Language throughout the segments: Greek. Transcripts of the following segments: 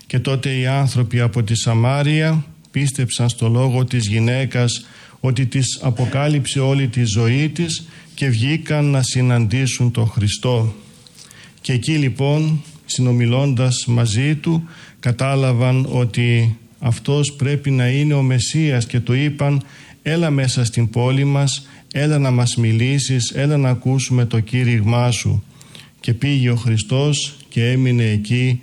Και τότε οι άνθρωποι από τη Σαμάρια πίστεψαν στο λόγο της γυναίκας ότι της αποκάλυψε όλη τη ζωή της και βγήκαν να συναντήσουν τον Χριστό. Και εκεί λοιπόν, συνομιλώντας μαζί του, κατάλαβαν ότι αυτός πρέπει να είναι ο Μεσσίας και του είπαν: έλα μέσα στην πόλη μας, έλα να μας μιλήσεις, έλα να ακούσουμε το κήρυγμά σου. Και πήγε ο Χριστός και έμεινε εκεί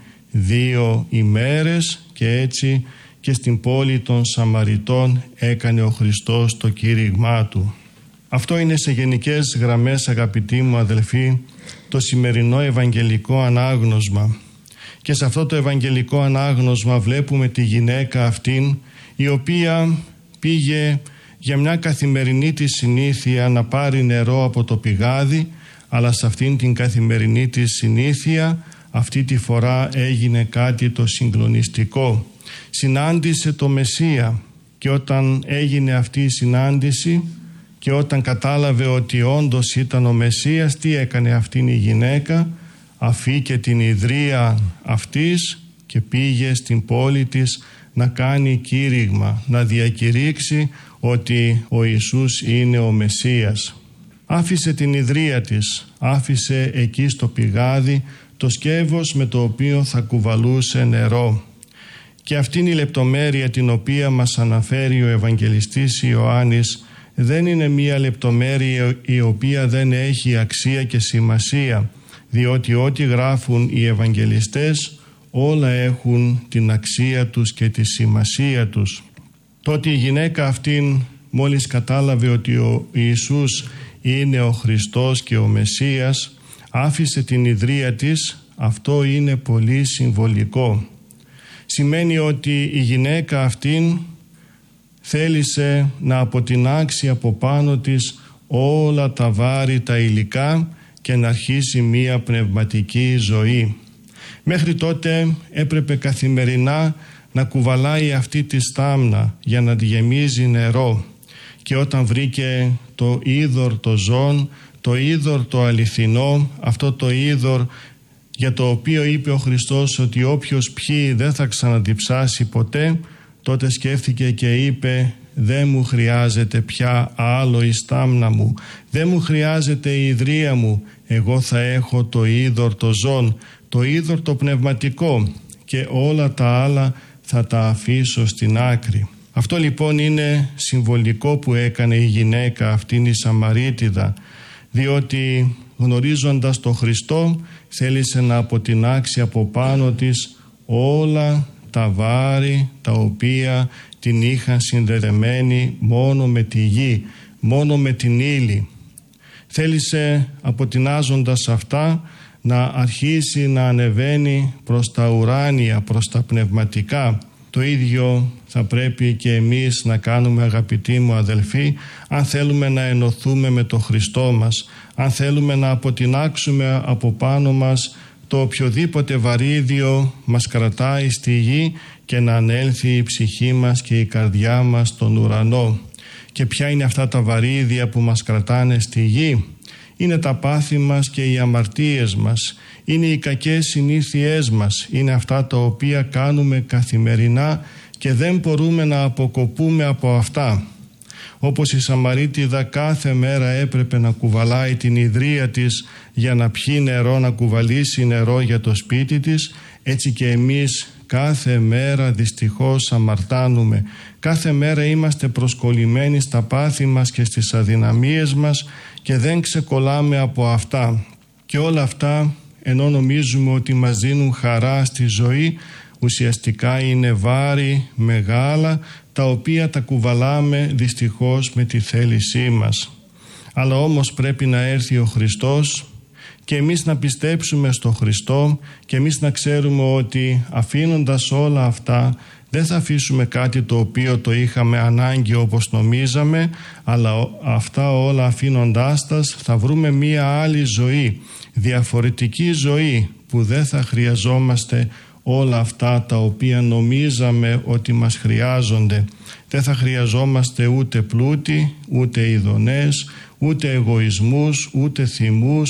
2 ημέρες και έτσι και στην πόλη των Σαμαριτών έκανε ο Χριστός το κήρυγμά του. Αυτό είναι σε γενικές γραμμές, αγαπητοί μου αδελφοί, το σημερινό ευαγγελικό ανάγνωσμα. Και σε αυτό το ευαγγελικό ανάγνωσμα βλέπουμε τη γυναίκα αυτήν, η οποία πήγε για μια καθημερινή της συνήθεια να πάρει νερό από το πηγάδι, αλλά σε αυτήν την καθημερινή της συνήθεια αυτή τη φορά έγινε κάτι το συγκλονιστικό. Συνάντησε το Μεσσία και όταν έγινε αυτή η συνάντηση και όταν κατάλαβε ότι όντως ήταν ο Μεσσίας, τι έκανε αυτήν η γυναίκα? Αφήκε την ιδρία αυτής και πήγε στην πόλη της να κάνει κήρυγμα, να διακηρύξει ότι ο Ιησούς είναι ο Μεσσίας. Άφησε την ιδρία της, άφησε εκεί στο πηγάδι το σκεύος με το οποίο θα κουβαλούσε νερό. Και αυτήν η λεπτομέρεια την οποία μας αναφέρει ο Ευαγγελιστής Ιωάννης δεν είναι μία λεπτομέρεια η οποία δεν έχει αξία και σημασία, διότι ό,τι γράφουν οι Ευαγγελιστές όλα έχουν την αξία τους και τη σημασία τους. Τότε η γυναίκα αυτήν μόλις κατάλαβε ότι ο Ιησούς είναι ο Χριστός και ο Μεσσίας, άφησε την ιδρία της. Αυτό είναι πολύ συμβολικό. Σημαίνει ότι η γυναίκα αυτήν θέλησε να αποτινάξει από πάνω της όλα τα βάρη τα υλικά και να αρχίσει μία πνευματική ζωή. Μέχρι τότε έπρεπε καθημερινά να κουβαλάει αυτή τη στάμνα για να τη γεμίζει νερό, και όταν βρήκε το είδωρ το ζών, το είδωρ το αληθινό, αυτό το είδωρ για το οποίο είπε ο Χριστός ότι όποιος πιει δεν θα ξαναδιψάσει ποτέ, τότε σκέφτηκε και είπε: δεν μου χρειάζεται πια άλλο η στάμνα μου, δεν μου χρειάζεται η ιδρία μου, εγώ θα έχω το είδωρ το ζών, το είδωρ το πνευματικό, και όλα τα άλλα θα τα αφήσω στην άκρη. Αυτό λοιπόν είναι συμβολικό που έκανε η γυναίκα αυτήν η Σαμαρίτιδα, διότι γνωρίζοντας τον Χριστό θέλησε να αποτινάξει από πάνω της όλα τα βάρη τα οποία την είχαν συνδεδεμένη μόνο με τη γη, μόνο με την ύλη. Θέλησε αποτινάζοντας αυτά να αρχίσει να ανεβαίνει προς τα ουράνια, προς τα πνευματικά. Το ίδιο θα πρέπει και εμείς να κάνουμε, αγαπητοί μου αδελφοί, αν θέλουμε να ενωθούμε με τον Χριστό μας, αν θέλουμε να αποτινάξουμε από πάνω μας το οποιοδήποτε βαρύδιο μας κρατάει στη γη και να ανέλθει η ψυχή μας και η καρδιά μας στον ουρανό. Και ποια είναι αυτά τα βαρύδια που μας κρατάνε στη γη? Είναι τα πάθη μας και οι αμαρτίες μας, είναι οι κακές συνήθειές μας, είναι αυτά τα οποία κάνουμε καθημερινά και δεν μπορούμε να αποκοπούμε από αυτά. Όπως η Σαμαρίτιδα κάθε μέρα έπρεπε να κουβαλάει την ιδρία της για να πιει νερό, να κουβαλήσει νερό για το σπίτι της, έτσι και εμείς κάθε μέρα δυστυχώς αμαρτάνουμε. Κάθε μέρα είμαστε προσκολλημένοι στα πάθη μας και στις αδυναμίες μας και δεν ξεκολλάμε από αυτά. Και όλα αυτά, ενώ νομίζουμε ότι μας δίνουν χαρά στη ζωή, ουσιαστικά είναι βάρη μεγάλα τα οποία τα κουβαλάμε δυστυχώς με τη θέλησή μας. Αλλά όμως πρέπει να έρθει ο Χριστός και εμείς να πιστέψουμε στο Χριστό και εμείς να ξέρουμε ότι αφήνοντας όλα αυτά δεν θα αφήσουμε κάτι το οποίο το είχαμε ανάγκη όπως νομίζαμε, αλλά αυτά όλα αφήνοντάς τα θα βρούμε μία άλλη ζωή, διαφορετική ζωή που δεν θα χρειαζόμαστε όλα αυτά τα οποία νομίζαμε ότι μας χρειάζονται. Δεν θα χρειαζόμαστε ούτε πλούτη, ούτε ειδονές, ούτε εγωισμούς, ούτε θυμούς,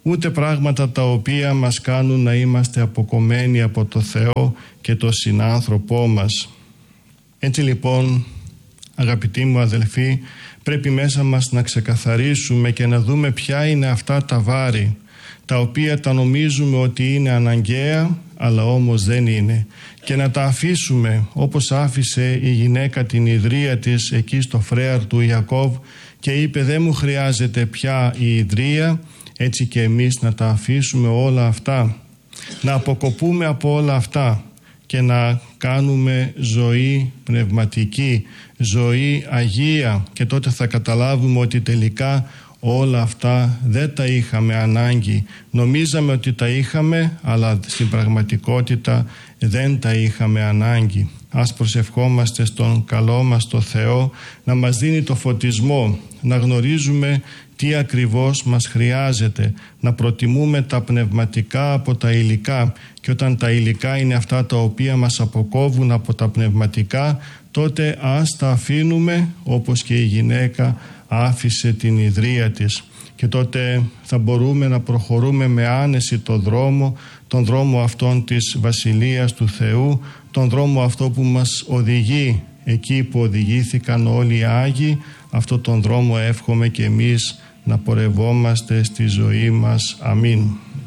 ούτε πράγματα τα οποία μας κάνουν να είμαστε αποκομμένοι από το Θεό και το συνάνθρωπό μας. Έτσι λοιπόν, αγαπητοί μου αδελφοί, πρέπει μέσα μας να ξεκαθαρίσουμε και να δούμε ποια είναι αυτά τα βάρη, τα οποία τα νομίζουμε ότι είναι αναγκαία, αλλά όμως δεν είναι, και να τα αφήσουμε όπως άφησε η γυναίκα την ιδρία της εκεί στο φρέαρ του Ιακώβ και είπε δεν μου χρειάζεται πια η ιδρία. Έτσι και εμείς να τα αφήσουμε όλα αυτά, να αποκοπούμε από όλα αυτά και να κάνουμε ζωή πνευματική, ζωή αγία, και τότε θα καταλάβουμε ότι τελικά όλα αυτά δεν τα είχαμε ανάγκη. Νομίζαμε ότι τα είχαμε, αλλά στην πραγματικότητα δεν τα είχαμε ανάγκη. Ας προσευχόμαστε στον καλό μας το Θεό να μας δίνει το φωτισμό, να γνωρίζουμε τι ακριβώς μας χρειάζεται, να προτιμούμε τα πνευματικά από τα υλικά, και όταν τα υλικά είναι αυτά τα οποία μας αποκόβουν από τα πνευματικά, τότε ας τα αφήνουμε όπως και η γυναίκα άφησε την ιδρία της, και τότε θα μπορούμε να προχωρούμε με άνεση τον δρόμο αυτόν της Βασιλείας του Θεού, τον δρόμο αυτό που μας οδηγεί εκεί που οδηγήθηκαν όλοι οι Άγιοι. Αυτό τον δρόμο εύχομαι και εμείς να πορευόμαστε στη ζωή μας. Αμήν.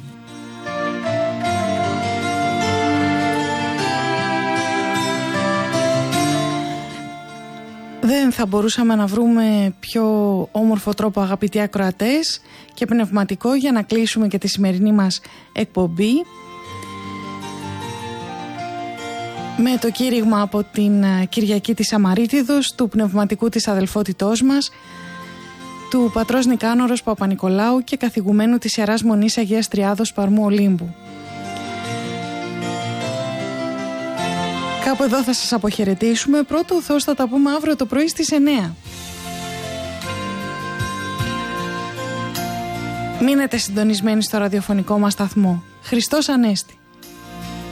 Δεν θα μπορούσαμε να βρούμε πιο όμορφο τρόπο, αγαπητοί ακροατές, και πνευματικό για να κλείσουμε και τη σημερινή μας εκπομπή με το κήρυγμα από την Κυριακή της Αμαρίτιδος του πνευματικού της αδελφότητός μας, του πατρός Νικάνωρος Παπα-Νικολάου και καθηγουμένου της Ιεράς Μονής Αγίας Τριάδος Παρμού Ολύμπου. Κάπου εδώ θα σας αποχαιρετήσουμε. Πρώτο ο Θεός θα τα πούμε αύριο το πρωί στις 9. Μείνετε συντονισμένοι στο ραδιοφωνικό μας σταθμό. Χριστός Ανέστη.